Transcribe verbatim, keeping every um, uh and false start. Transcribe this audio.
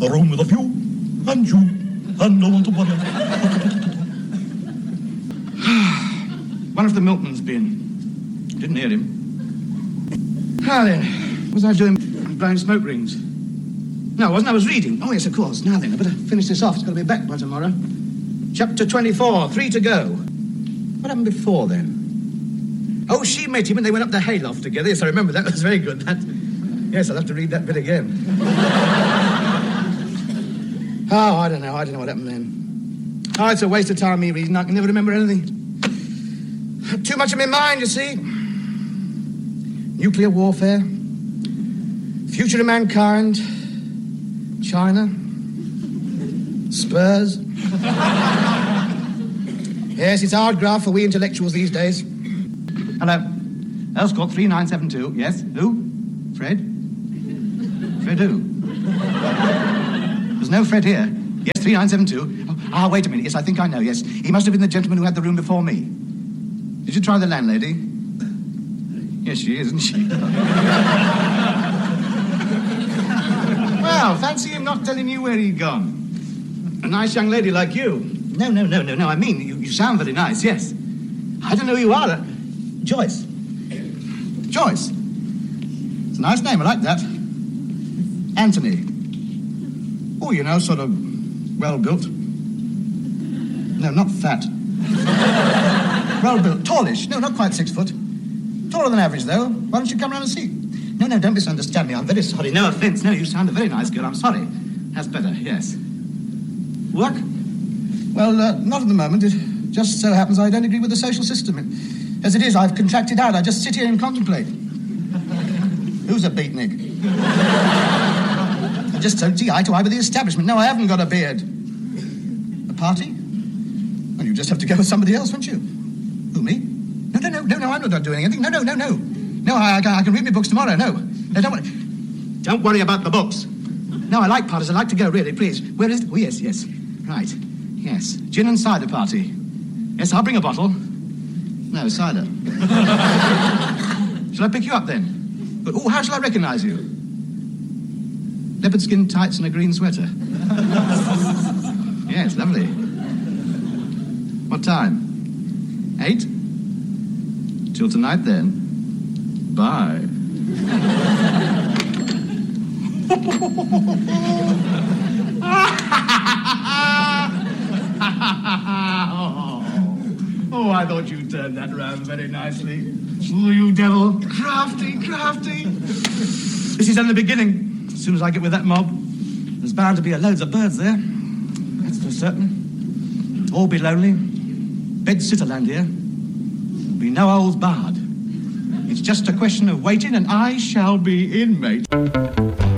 a room with a view, and you, and no one to bother. One of the milkman's been. Didn't hear him. Now then, what was I doing? Blowing smoke rings. No, I wasn't. I was reading. Oh, yes, of course. Now then, I better finish this off. It's got to be back by tomorrow. Chapter twenty-four, three to go. What happened before then? Oh, she met him and they went up the hayloft together. Yes, I remember that. That was very good. That. Yes, I'll have to read that bit again. Oh, I don't know. I don't know what happened then. Oh, it's a waste of time, me reading. I can never remember anything. Too much in my mind, you see. Nuclear warfare. Future of mankind. China. Spurs. Yes, it's hard graft for we intellectuals these days. Hello. Elscott three nine seven two. Yes? Who? Fred? Fred who? There's no Fred here. Yes, three nine seven two. Oh, ah, wait a minute. Yes, I think I know, yes. He must have been the gentleman who had the room before me. Did you try the landlady? Yes, she is, isn't she? Well, fancy him not telling you where he'd gone. A nice young lady like you. No, no, no, no, no. I mean, you, you sound very nice, yes. I don't know who you are. Joyce. Joyce. It's a nice name. I like that. Anthony. Oh, you know, sort of well-built. No, not fat. Well-built. Tallish. No, not quite six foot. Taller than average, though. Why don't you come round and see? No, no, don't misunderstand me. I'm very sorry. No offence. No, you sound a very nice girl. I'm sorry. That's better, yes. Work? Well, uh, not at the moment. It just so happens I don't agree with the social system. It, as it is, I've contracted out. I just sit here and contemplate. Who's a beatnik? I just don't see eye to eye with the establishment. No, I haven't got a beard. A party? Well, you just have to go with somebody else, won't you? Who, me? No, no, no, no, no, I'm not doing anything. No, no, no, no. No, I, I, can, I can read my books tomorrow. No. No, don't worry. Don't worry about the books. No, I like parties. I like to go, really, please. Where is it? Oh, yes, yes. Right. Yes. Gin and cider party. Yes, I'll bring a bottle. No, cider. Shall I pick you up, then? But, oh, how shall I recognise you? Leopard skin tights and a green sweater. Yes, lovely. What time? Eight? Till tonight, then. Bye. oh, oh, I thought you turned that round very nicely. Oh, you devil. Crafty, crafty. This is only the beginning. As soon as I get with that mob, there's bound to be a loads of birds there. That's for certain. All be lonely. Bed-sitterland here. Be no holds barred. It's just a question of waiting, and I shall be in, mate.